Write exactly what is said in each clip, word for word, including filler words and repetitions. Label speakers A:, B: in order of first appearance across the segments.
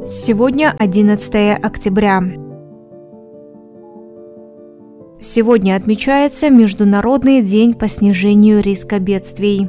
A: Сегодня одиннадцатое октября. Сегодня отмечается Международный день по снижению риска бедствий.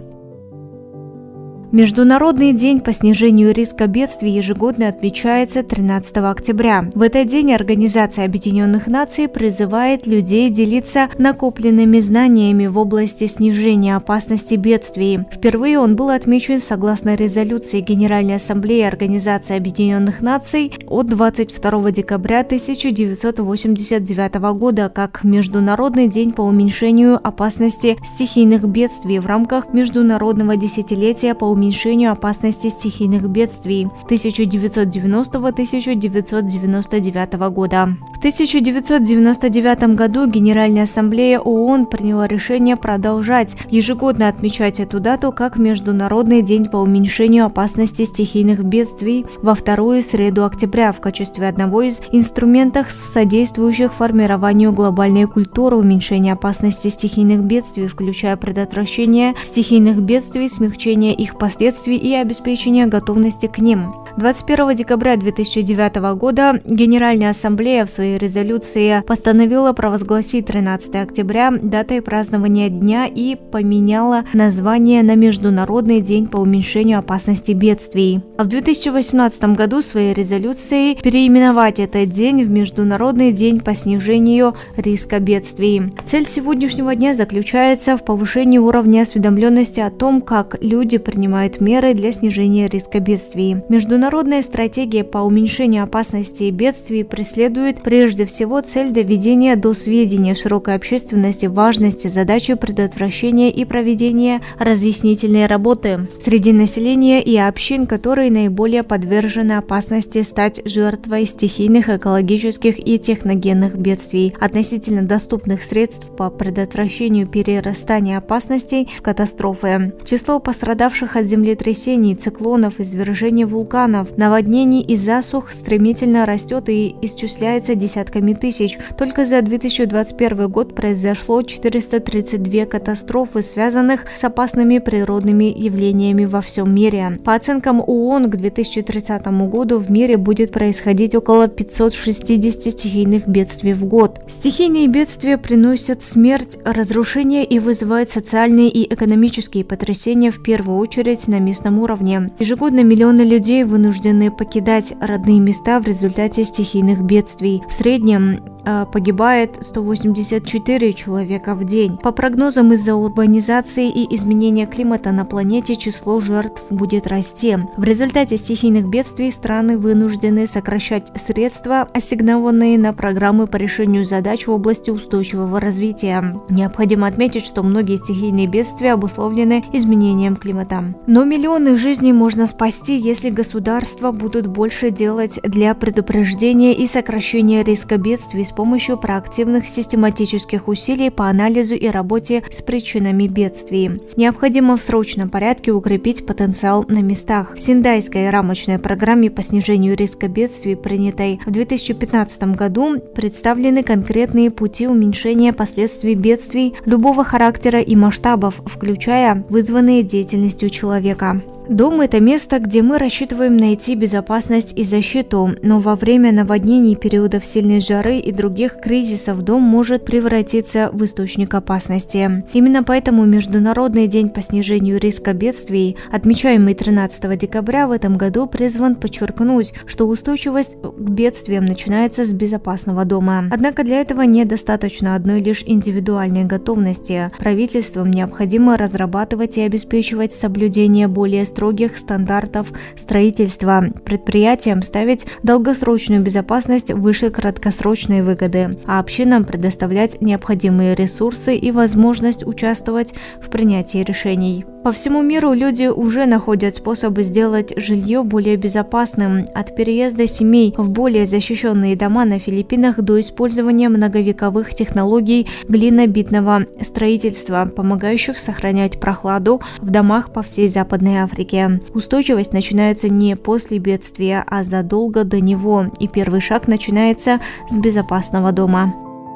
A: Международный день по снижению риска бедствий ежегодно отмечается тринадцатого октября. В этот день Организация Объединенных Наций призывает людей делиться накопленными знаниями в области снижения опасности бедствий. Впервые он был отмечен согласно резолюции Генеральной Ассамблеи Организации Объединенных Наций от двадцать второго декабря тысяча девятьсот восемьдесят девятого года как Международный день по уменьшению опасности стихийных бедствий в рамках Международного десятилетия по уменьшению уменьшению опасности стихийных бедствий тысяча девятьсот девяностого — тысяча девятьсот девяносто девятого года. В тысяча девятьсот девяносто девятом году Генеральная Ассамблея ООН приняла решение продолжать ежегодно отмечать эту дату как Международный день по уменьшению опасности стихийных бедствий во вторую среду октября в качестве одного из инструментов, содействующих формированию глобальной культуры уменьшения опасности стихийных бедствий, включая предотвращение стихийных бедствий, смягчение их последствий последствий и обеспечения готовности к ним. двадцать первого декабря две тысячи девятого года Генеральная Ассамблея в своей резолюции постановила провозгласить тринадцатое октября датой празднования дня и поменяла название на Международный день по уменьшению опасности бедствий. А в две тысячи восемнадцатом году своей резолюцией переименовать этот день в Международный день по снижению риска бедствий. Цель сегодняшнего дня заключается в повышении уровня осведомленности о том, как люди принимают меры для снижения риска бедствий. Международная стратегия по уменьшению опасности бедствий преследует прежде всего цель доведения до сведения широкой общественности важности задачи предотвращения и проведения разъяснительной работы среди населения и общин, которые наиболее подвержены опасности стать жертвой стихийных, экологических и техногенных бедствий, относительно доступных средств по предотвращению перерастания опасностей в катастрофы. Число пострадавших от землетрясений, циклонов, извержений вулканов, наводнений и засух стремительно растет и исчисляется десятками тысяч. Только за две тысячи двадцать первый год произошло четыреста тридцать две катастрофы, связанных с опасными природными явлениями во всем мире. По оценкам ООН, к две тысячи тридцатому году в мире будет происходить около пятисот шестидесяти стихийных бедствий в год. Стихийные бедствия приносят смерть, разрушение и вызывают социальные и экономические потрясения в первую очередь на местном уровне. Ежегодно миллионы людей вынуждены покидать родные места в результате стихийных бедствий. В среднем э, погибает сто восемьдесят четыре человека в день. По прогнозам, из-за урбанизации и изменения климата на планете число жертв будет расти. В результате стихийных бедствий страны вынуждены сокращать средства, ассигнованные на программы по решению задач в области устойчивого развития. Необходимо отметить, что многие стихийные бедствия обусловлены изменением климата. Но миллионы жизней можно спасти, если государства будут больше делать для предупреждения и сокращения риска бедствий с помощью проактивных систематических усилий по анализу и работе с причинами бедствий. Необходимо в срочном порядке укрепить потенциал на местах. В Сендайской рамочной программе по снижению риска бедствий, принятой в две тысячи пятнадцатом году, представлены конкретные пути уменьшения последствий бедствий любого характера и масштабов, включая вызванные деятельностью человека. Дом – это место, где мы рассчитываем найти безопасность и защиту, но во время наводнений, периодов сильной жары и других кризисов дом может превратиться в источник опасности. Именно поэтому Международный день по снижению риска бедствий, отмечаемый тринадцатого декабря в этом году, призван подчеркнуть, что устойчивость к бедствиям начинается с безопасного дома. Однако для этого недостаточно одной лишь индивидуальной готовности. Правительствам необходимо разрабатывать и обеспечивать соблюдение более строгих стандартов строительства, предприятиям ставить долгосрочную безопасность выше краткосрочной выгоды, а общинам предоставлять необходимые ресурсы и возможность участвовать в принятии решений. По всему миру люди уже находят способы сделать жилье более безопасным, от переезда семей в более защищенные дома на Филиппинах до использования многовековых технологий глинобитного строительства, помогающих сохранять прохладу в домах по всей Западной Африке. Устойчивость начинается не после бедствия, а задолго до него, и первый шаг начинается с безопасного дома.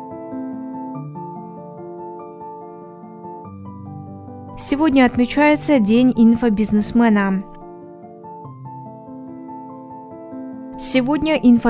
A: Сегодня отмечается День инфобизнесмена. Сегодня инфо